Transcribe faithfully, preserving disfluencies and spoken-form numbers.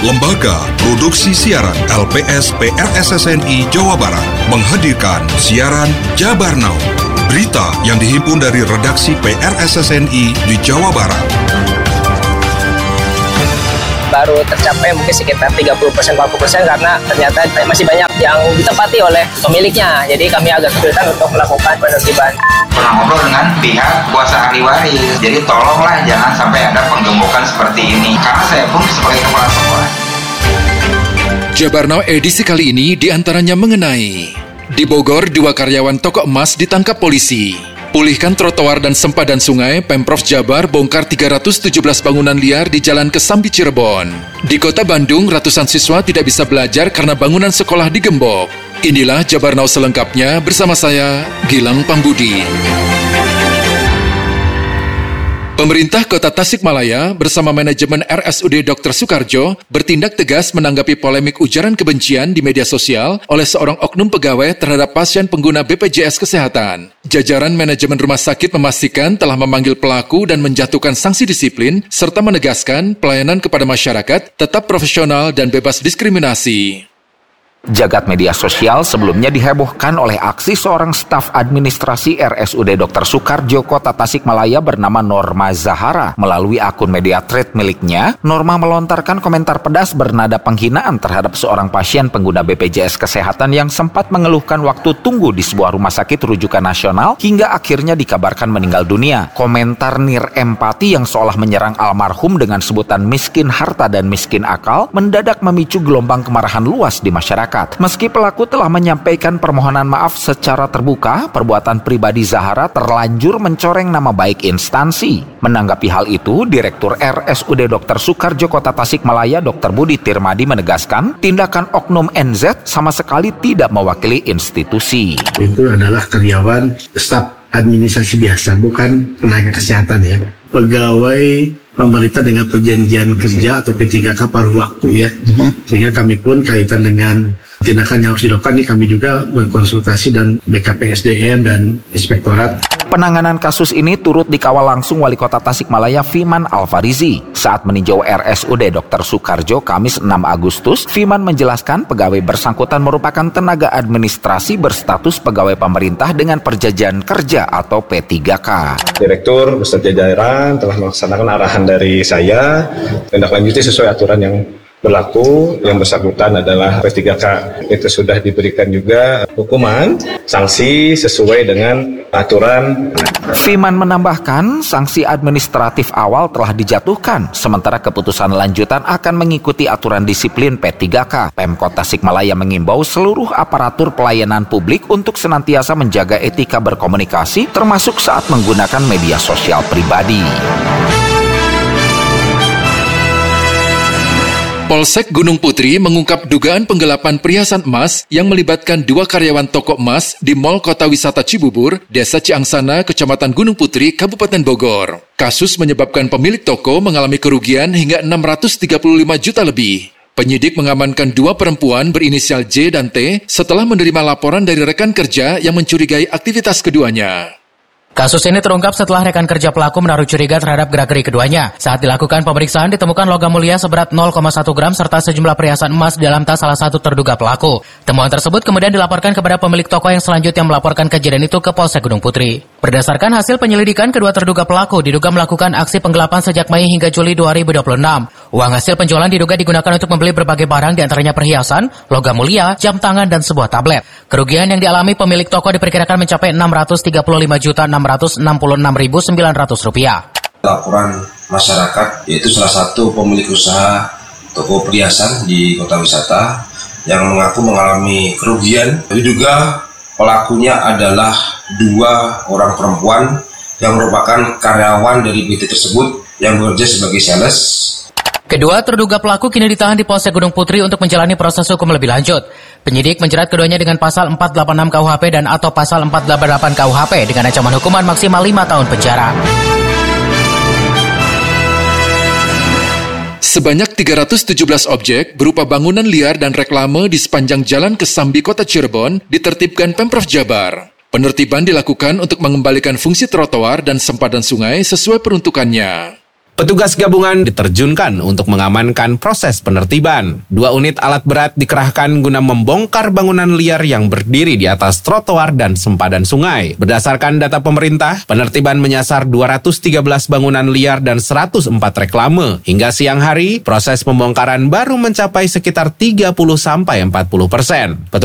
Lembaga Produksi Siaran L P S P R S S N I Jawa Barat menghadirkan siaran Jabar Now. Berita yang dihimpun dari redaksi P R S S N I di Jawa Barat. Baru tercapai mungkin sekitar tiga puluh persen sampai empat puluh persen karena ternyata masih banyak yang ditempati oleh pemiliknya. Jadi kami agak kesulitan untuk melakukan penertiban. Pernah ngobrol dengan pihak kuasa ahli waris. Jadi tolonglah jangan sampai ada penggembokan seperti ini. Karena saya pun sebagai kepala sekolah. Jabar Now edisi kali ini diantaranya mengenai di Bogor, dua karyawan toko emas ditangkap polisi. Pulihkan trotoar dan sempadan sungai, Pemprov Jabar bongkar tiga ratus tujuh belas bangunan liar di Jalan Kesambi Cirebon. Di Kota Bandung, ratusan siswa tidak bisa belajar karena bangunan sekolah digembok. Inilah Jabar Now selengkapnya bersama saya, Gilang Pambudi. Pemerintah Kota Tasikmalaya bersama manajemen R S U D Dokter Soekarjo bertindak tegas menanggapi polemik ujaran kebencian di media sosial oleh seorang oknum pegawai terhadap pasien pengguna B P J S Kesehatan. Jajaran manajemen rumah sakit memastikan telah memanggil pelaku dan menjatuhkan sanksi disiplin serta menegaskan pelayanan kepada masyarakat tetap profesional dan bebas diskriminasi. Jagat media sosial sebelumnya dihebohkan oleh aksi seorang staf administrasi R S U D Dokter Soekarjo Kota Tasikmalaya bernama Norma Zahara. Melalui akun media thread miliknya, Norma melontarkan komentar pedas bernada penghinaan terhadap seorang pasien pengguna B P J S Kesehatan yang sempat mengeluhkan waktu tunggu di sebuah rumah sakit rujukan nasional hingga akhirnya dikabarkan meninggal dunia. Komentar nir empati yang seolah menyerang almarhum dengan sebutan miskin harta dan miskin akal mendadak memicu gelombang kemarahan luas di masyarakat. Meski pelaku telah menyampaikan permohonan maaf secara terbuka, perbuatan pribadi Zahara terlanjur mencoreng nama baik instansi. Menanggapi hal itu, Direktur R S U D Dokter Soekarjo Kota Tasikmalaya Dokter Budi Tirmadi menegaskan, tindakan oknum N Z sama sekali tidak mewakili institusi. Itu adalah karyawan staf administrasi biasa, bukan tenaga kesehatan ya. Pegawai pemerintah dengan perjanjian kerja atau P tiga K paruh waktu ya. Sehingga kami pun kaitan dengan tindakan yang harus dilakukan ini kami juga berkonsultasi dan B K P S D M dan Inspektorat. Penanganan kasus ini turut dikawal langsung Wali Kota Tasikmalaya Fiman Alfarizi. Saat meninjau R S U D Dokter Soekarjo Kamis enam Agustus, Fiman menjelaskan pegawai bersangkutan merupakan tenaga administrasi berstatus pegawai pemerintah dengan perjanjian kerja atau P tiga K. Direktur beserta jajaran telah melaksanakan arahan dari saya, tindak lanjuti sesuai aturan yang berlaku. Yang bersangkutan adalah P tiga K. Itu sudah diberikan juga hukuman, sanksi sesuai dengan aturan. Fiman menambahkan, sanksi administratif awal telah dijatuhkan, sementara keputusan lanjutan akan mengikuti aturan disiplin P tiga K. Pemkot Tasikmalaya mengimbau seluruh aparatur pelayanan publik untuk senantiasa menjaga etika berkomunikasi, termasuk saat menggunakan media sosial pribadi. Polsek Gunung Putri mengungkap dugaan penggelapan perhiasan emas yang melibatkan dua karyawan toko emas di Mall Kota Wisata Cibubur, Desa Ciangsana, Kecamatan Gunung Putri, Kabupaten Bogor. Kasus menyebabkan pemilik toko mengalami kerugian hingga enam ratus tiga puluh lima juta lebih. Penyidik mengamankan dua perempuan berinisial J dan T setelah menerima laporan dari rekan kerja yang mencurigai aktivitas keduanya. Kasus ini terungkap setelah rekan kerja pelaku menaruh curiga terhadap gerak-gerik keduanya. Saat dilakukan pemeriksaan ditemukan logam mulia seberat nol koma satu gram serta sejumlah perhiasan emas di dalam tas salah satu terduga pelaku. Temuan tersebut kemudian dilaporkan kepada pemilik toko yang selanjutnya melaporkan kejadian itu ke Polsek Gunung Putri. Berdasarkan hasil penyelidikan, kedua terduga pelaku diduga melakukan aksi penggelapan sejak Mei hingga Juli dua ribu dua puluh enam. Uang hasil penjualan diduga digunakan untuk membeli berbagai barang diantaranya perhiasan, logam mulia, jam tangan, dan sebuah tablet. Kerugian yang dialami pemilik toko diperkirakan mencapai enam ratus tiga puluh lima juta enam ratus enam puluh enam ribu sembilan ratus rupiah. Laporan masyarakat yaitu salah satu pemilik usaha toko perhiasan di kota wisata yang mengaku mengalami kerugian. Diduga pelakunya adalah dua orang perempuan yang merupakan karyawan dari P T tersebut yang bekerja sebagai sales. Kedua terduga pelaku kini ditahan di Polsek Gunung Putri untuk menjalani proses hukum lebih lanjut. Penyidik menjerat keduanya dengan pasal empat ratus delapan puluh enam K U H P dan atau pasal empat ratus delapan puluh delapan K U H P dengan ancaman hukuman maksimal lima tahun penjara. Sebanyak tiga ratus tujuh belas objek berupa bangunan liar dan reklame di sepanjang Jalan Kesambi Kota Cirebon ditertibkan Pemprov Jabar. Penertiban dilakukan untuk mengembalikan fungsi trotoar dan sempadan sungai sesuai peruntukannya. Petugas gabungan diterjunkan untuk mengamankan proses penertiban. Dua unit alat berat dikerahkan guna membongkar bangunan liar yang berdiri di atas trotoar dan sempadan sungai. Berdasarkan data pemerintah, penertiban menyasar dua ratus tiga belas bangunan liar dan seratus empat reklame. Hingga siang hari, proses pembongkaran baru mencapai sekitar tiga puluh sampai empat puluh persen.